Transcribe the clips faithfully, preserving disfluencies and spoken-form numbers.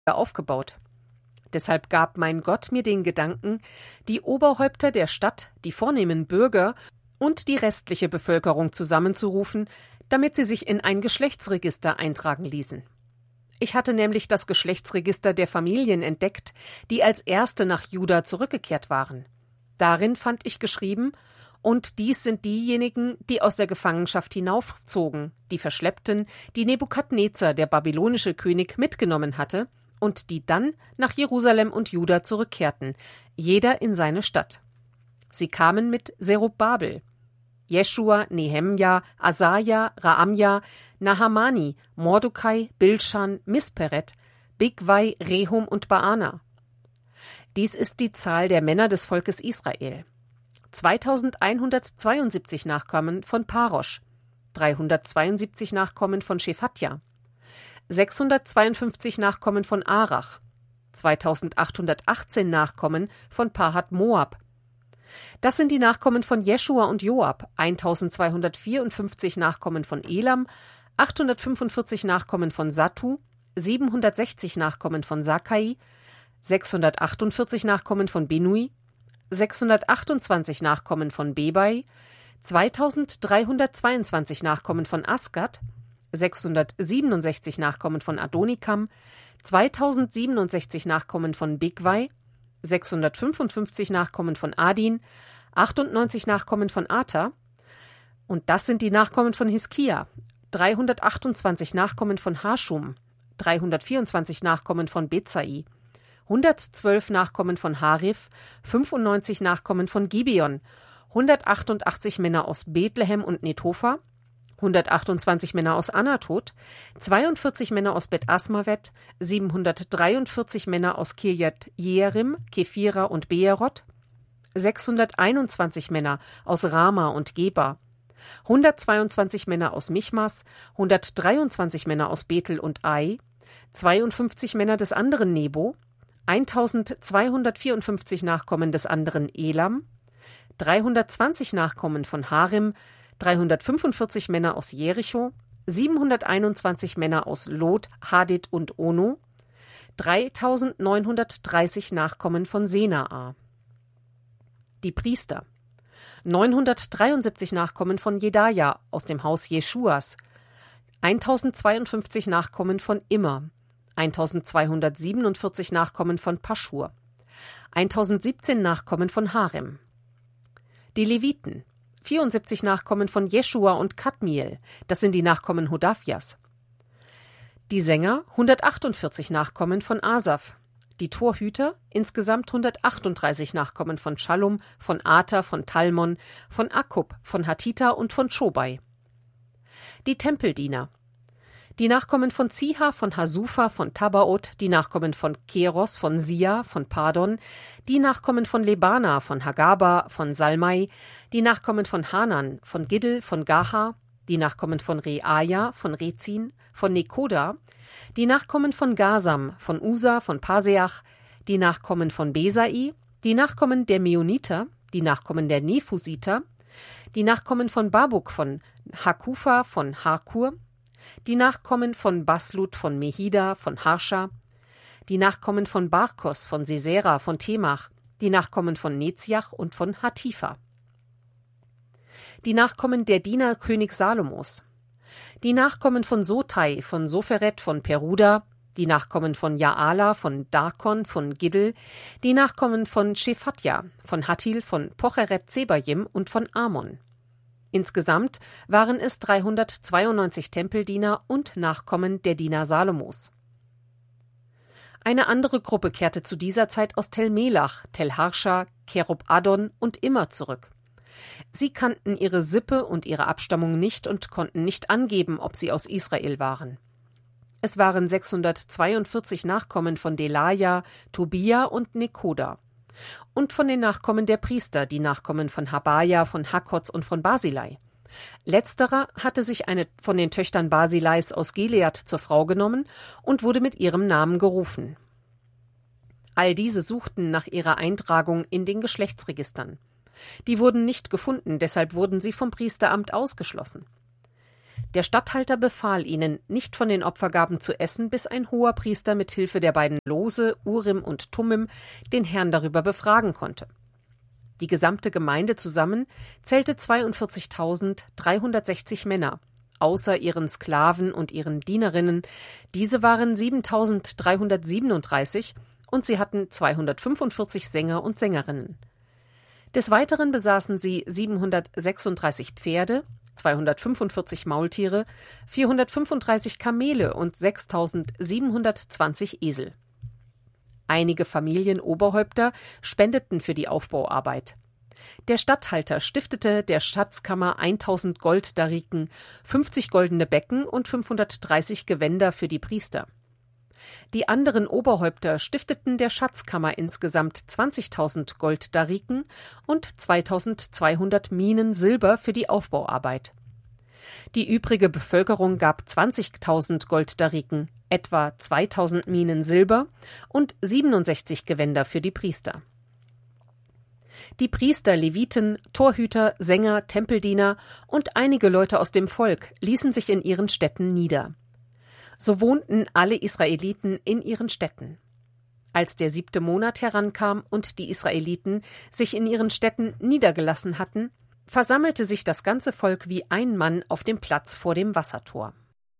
aufgebaut. Deshalb gab mein Gott mir den Gedanken, die Oberhäupter der Stadt, die vornehmen Bürger und die restliche Bevölkerung zusammenzurufen, damit sie sich in ein Geschlechtsregister eintragen ließen. Ich hatte nämlich das Geschlechtsregister der Familien entdeckt, die als erste nach Juda zurückgekehrt waren. Darin fand ich geschrieben: Und dies sind diejenigen, die aus der Gefangenschaft hinaufzogen, die Verschleppten, die Nebukadnezar, der babylonische König, mitgenommen hatte, und die dann nach Jerusalem und Juda zurückkehrten, jeder in seine Stadt. Sie kamen mit Zerubabel, Jeschua, Nehemja, Asaja, Raamja, Nahamani, Mordecai, Bilschan, Misperet, Bigwai, Rehum und Baana. Dies ist die Zahl der Männer des Volkes Israel. zweitausendeinhundertzweiundsiebzig Nachkommen von Parosch, dreihundertzweiundsiebzig Nachkommen von Schephatja, sechshundertzweiundfünfzig Nachkommen von Arach, zweitausendachthundertachtzehn Nachkommen von Pahat Moab. Das sind die Nachkommen von Jeschua und Joab, eintausendzweihundertvierundfünfzig Nachkommen von Elam, achthundertfünfundvierzig Nachkommen von Sattu, siebenhundertsechzig Nachkommen von Sakai, sechshundertachtundvierzig Nachkommen von Binui, sechshundertachtundzwanzig Nachkommen von Bebai, zweitausenddreihundertzweiundzwanzig Nachkommen von Asgad, sechshundertsiebenundsechzig Nachkommen von Adonikam, zweitausendsiebenundsechzig Nachkommen von Bigwai, sechshundertfünfundfünfzig Nachkommen von Adin, achtundneunzig Nachkommen von Ater, und das sind die Nachkommen von Hiskia, dreihundertachtundzwanzig Nachkommen von Haschum, dreihundertvierundzwanzig Nachkommen von Bezai, hundertzwölf Nachkommen von Harif, fünfundneunzig Nachkommen von Gibeon, hundertachtundachtzig Männer aus Bethlehem und Netopha, hundertachtundzwanzig Männer aus Anatot, zweiundvierzig Männer aus Bet Asmavet, siebenhundertdreiundvierzig Männer aus Kirjat Jearim, Kephira und Beerot, sechshunderteinundzwanzig Männer aus Rama und Geba, hundertzweiundzwanzig Männer aus Michmas, hundertdreiundzwanzig Männer aus Bethel und Ai, zweiundfünfzig Männer des anderen Nebo, eintausendzweihundertvierundfünfzig Nachkommen des anderen Elam, dreihundertzwanzig Nachkommen von Harim, dreihundertfünfundvierzig Männer aus Jericho, siebenhunderteinundzwanzig Männer aus Lot, Hadid und Ono, dreitausendneunhundertdreißig Nachkommen von Senaa. Die Priester: neunhundertdreiundsiebzig Nachkommen von Jedaja aus dem Haus Jeschuas, eintausendzweiundfünfzig Nachkommen von Immer, eintausendzweihundertsiebenundvierzig Nachkommen von Paschur, eintausendsiebzehn Nachkommen von Harem. Die Leviten: vierundsiebzig Nachkommen von Jeschua und Kadmiel, das sind die Nachkommen Hodavjas. Die Sänger: hundertachtundvierzig Nachkommen von Asaf. Die Torhüter: insgesamt hundertachtunddreißig Nachkommen von Schallum, von Ater, von Talmon, von Akkub, von Hatita und von Schobai. Die Tempeldiener: die Nachkommen von Ziha, von Hasufa, von Tabaot, die Nachkommen von Keros, von Sia, von Padon, die Nachkommen von Lebana, von Hagaba, von Salmai, die Nachkommen von Hanan, von Giddel, von Gaha, die Nachkommen von Reaja, von Rezin, von Nekoda, die Nachkommen von Gasam, von Usa, von Paseach, die Nachkommen von Besai, die Nachkommen der Meoniter, die Nachkommen der Nephusiter, die Nachkommen von Babuk, von Hakufa, von Harkur, die Nachkommen von Baslut, von Mehida, von Harscha, die Nachkommen von Barkos, von Sesera, von Temach, die Nachkommen von Neziach und von Hatifa. Die Nachkommen der Diener König Salomos, die Nachkommen von Sotai, von Soferet, von Peruda, die Nachkommen von Jaala, von Darkon, von Giddel, die Nachkommen von Shephatja, von Hattil, von Pocheret Zebayim und von Amon. Insgesamt waren es dreihundertzweiundneunzig Tempeldiener und Nachkommen der Diener Salomos. Eine andere Gruppe kehrte zu dieser Zeit aus Tel Melach, Tel Harscha, Kerub Adon und Immer zurück. Sie kannten ihre Sippe und ihre Abstammung nicht und konnten nicht angeben, ob sie aus Israel waren. Es waren sechshundertzweiundvierzig Nachkommen von Delaja, Tobia und Nekoda. Und von den Nachkommen der Priester, die Nachkommen von Habaja, von Hakoz und von Basilai. Letzterer hatte sich eine von den Töchtern Basilais aus Gilead zur Frau genommen und wurde mit ihrem Namen gerufen. All diese suchten nach ihrer Eintragung in den Geschlechtsregistern. Die wurden nicht gefunden, deshalb wurden sie vom Priesteramt ausgeschlossen. Der Statthalter befahl ihnen, nicht von den Opfergaben zu essen, bis ein Hoherpriester mit Hilfe der beiden Lose, Urim und Tummim, den Herrn darüber befragen konnte. Die gesamte Gemeinde zusammen zählte zweiundvierzigtausenddreihundertsechzig Männer, außer ihren Sklaven und ihren Dienerinnen. Diese waren siebentausenddreihundertsiebenunddreißig und sie hatten zweihundertfünfundvierzig Sänger und Sängerinnen. Des Weiteren besaßen sie siebenhundertsechsunddreißig Pferde, zweihundertfünfundvierzig Maultiere, vierhundertfünfunddreißig Kamele und sechstausendsiebenhundertzwanzig Esel. Einige Familienoberhäupter spendeten für die Aufbauarbeit. Der Statthalter stiftete der Schatzkammer eintausend Golddariken, fünfzig goldene Becken und fünfhundertdreißig Gewänder für die Priester. Die anderen Oberhäupter stifteten der Schatzkammer insgesamt zwanzigtausend Golddariken und zweitausendzweihundert Minen Silber für die Aufbauarbeit. Die übrige Bevölkerung gab zwanzigtausend Golddariken, etwa zweitausend Minen Silber und siebenundsechzig Gewänder für die Priester. Die Priester, Leviten, Torhüter, Sänger, Tempeldiener und einige Leute aus dem Volk ließen sich in ihren Städten nieder. So wohnten alle Israeliten in ihren Städten. Als der siebte Monat herankam und die Israeliten sich in ihren Städten niedergelassen hatten, versammelte sich das ganze Volk wie ein Mann auf dem Platz vor dem Wassertor.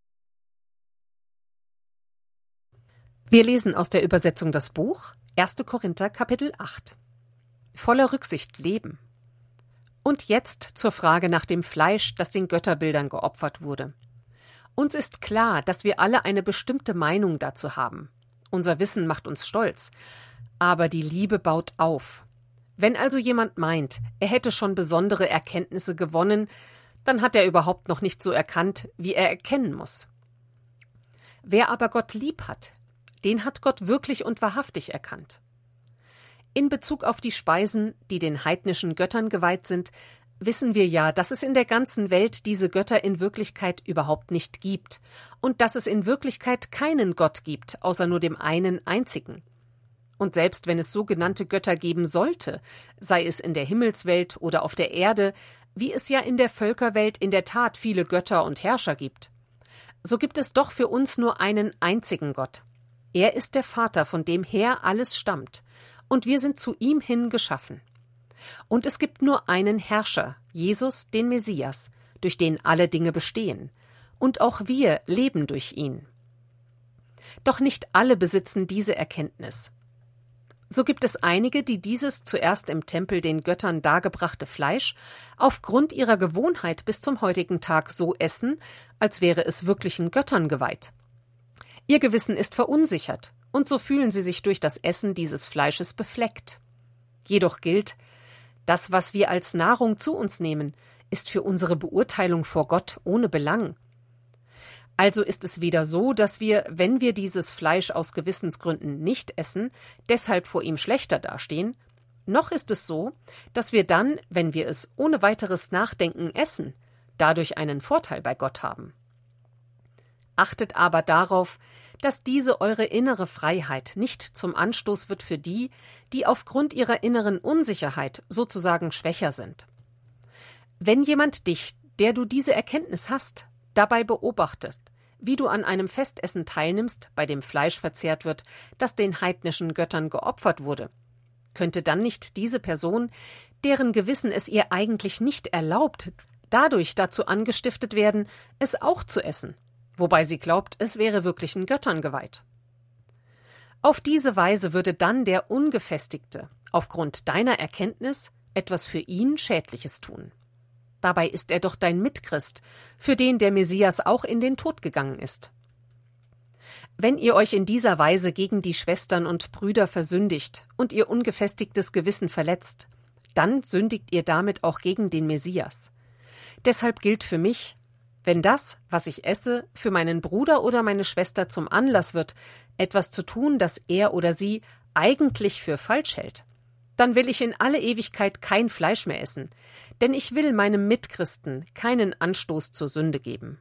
Wir lesen aus der Übersetzung das Buch erster Korinther Kapitel acht. Voller Rücksicht leben. Und jetzt zur Frage nach dem Fleisch, das den Götterbildern geopfert wurde. Uns ist klar, dass wir alle eine bestimmte Meinung dazu haben. Unser Wissen macht uns stolz. Aber die Liebe baut auf. Wenn also jemand meint, er hätte schon besondere Erkenntnisse gewonnen, dann hat er überhaupt noch nicht so erkannt, wie er erkennen muss. Wer aber Gott lieb hat, den hat Gott wirklich und wahrhaftig erkannt. In Bezug auf die Speisen, die den heidnischen Göttern geweiht sind, wissen wir ja, dass es in der ganzen Welt diese Götter in Wirklichkeit überhaupt nicht gibt und dass es in Wirklichkeit keinen Gott gibt, außer nur dem einen einzigen. Und selbst wenn es sogenannte Götter geben sollte, sei es in der Himmelswelt oder auf der Erde, wie es ja in der Völkerwelt in der Tat viele Götter und Herrscher gibt, so gibt es doch für uns nur einen einzigen Gott. Er ist der Vater, von dem her alles stammt, und wir sind zu ihm hin geschaffen. Und es gibt nur einen Herrscher, Jesus, den Messias, durch den alle Dinge bestehen. Und auch wir leben durch ihn. Doch nicht alle besitzen diese Erkenntnis. So gibt es einige, die dieses zuerst im Tempel den Göttern dargebrachte Fleisch aufgrund ihrer Gewohnheit bis zum heutigen Tag so essen, als wäre es wirklichen Göttern geweiht. Ihr Gewissen ist verunsichert, und so fühlen sie sich durch das Essen dieses Fleisches befleckt. Jedoch gilt, das, was wir als Nahrung zu uns nehmen, ist für unsere Beurteilung vor Gott ohne Belang. Also ist es weder so, dass wir, wenn wir dieses Fleisch aus Gewissensgründen nicht essen, deshalb vor ihm schlechter dastehen, noch ist es so, dass wir dann, wenn wir es ohne weiteres Nachdenken essen, dadurch einen Vorteil bei Gott haben. Achtet aber darauf, dass diese eure innere Freiheit nicht zum Anstoß wird für die, die aufgrund ihrer inneren Unsicherheit sozusagen schwächer sind. Wenn jemand dich, der du diese Erkenntnis hast, dabei beobachtet, wie du an einem Festessen teilnimmst, bei dem Fleisch verzehrt wird, das den heidnischen Göttern geopfert wurde, könnte dann nicht diese Person, deren Gewissen es ihr eigentlich nicht erlaubt, dadurch dazu angestiftet werden, es auch zu essen, wobei sie glaubt, es wäre wirklichen Göttern geweiht. Auf diese Weise würde dann der Ungefestigte aufgrund deiner Erkenntnis etwas für ihn Schädliches tun. Dabei ist er doch dein Mitchrist, für den der Messias auch in den Tod gegangen ist. Wenn ihr euch in dieser Weise gegen die Schwestern und Brüder versündigt und ihr ungefestigtes Gewissen verletzt, dann sündigt ihr damit auch gegen den Messias. Deshalb gilt für mich, wenn das, was ich esse, für meinen Bruder oder meine Schwester zum Anlass wird, etwas zu tun, das er oder sie eigentlich für falsch hält, dann will ich in alle Ewigkeit kein Fleisch mehr essen, denn ich will meinem Mitchristen keinen Anstoß zur Sünde geben.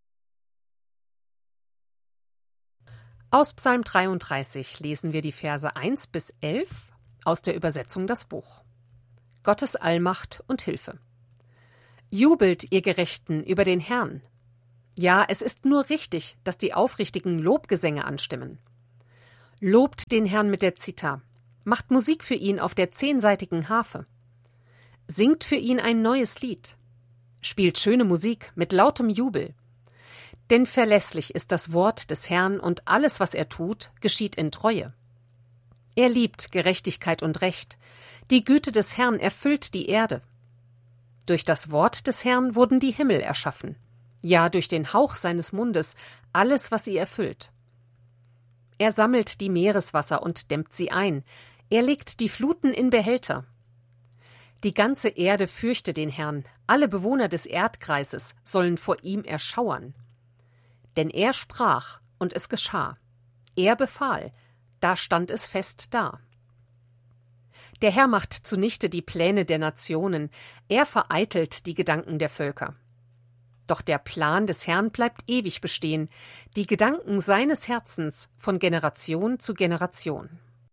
Aus Psalm dreiunddreißig lesen wir die Verse eins bis elf aus der Übersetzung das Buch. Gottes Allmacht und Hilfe. Jubelt, ihr Gerechten, über den Herrn. Ja, es ist nur richtig, dass die Aufrichtigen Lobgesänge anstimmen. Lobt den Herrn mit der Zither, macht Musik für ihn auf der zehnsaitigen Harfe. Singt für ihn ein neues Lied, spielt schöne Musik mit lautem Jubel. Denn verlässlich ist das Wort des Herrn und alles, was er tut, geschieht in Treue. Er liebt Gerechtigkeit und Recht, die Güte des Herrn erfüllt die Erde. Durch das Wort des Herrn wurden die Himmel erschaffen, ja durch den Hauch seines Mundes alles, was sie erfüllt. Er sammelt die Meereswasser und dämmt sie ein, er legt die Fluten in Behälter. Die ganze Erde fürchte den Herrn, alle Bewohner des Erdkreises sollen vor ihm erschauern. Denn er sprach, und es geschah. Er befahl, da stand es fest da. Der Herr macht zunichte die Pläne der Nationen, er vereitelt die Gedanken der Völker. Doch der Plan des Herrn bleibt ewig bestehen, die Gedanken seines Herzens von Generation zu Generation.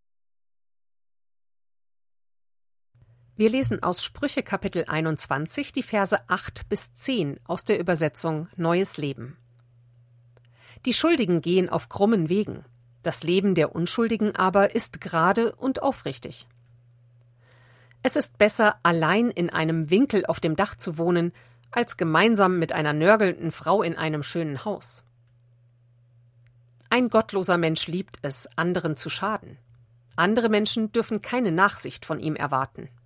Wir lesen aus Sprüche Kapitel einundzwanzig die Verse acht bis zehn aus der Übersetzung Neues Leben. Die Schuldigen gehen auf krummen Wegen, das Leben der Unschuldigen aber ist gerade und aufrichtig. Es ist besser, allein in einem Winkel auf dem Dach zu wohnen, als gemeinsam mit einer nörgelnden Frau in einem schönen Haus. Ein gottloser Mensch liebt es, anderen zu schaden. Andere Menschen dürfen keine Nachsicht von ihm erwarten.